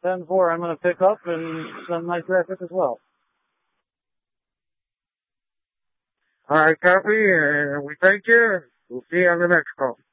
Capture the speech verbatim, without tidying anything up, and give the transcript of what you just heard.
ten four I'm going to pick up and send my traffic as well. All right, copy, and we thank you. We'll see you on the next call.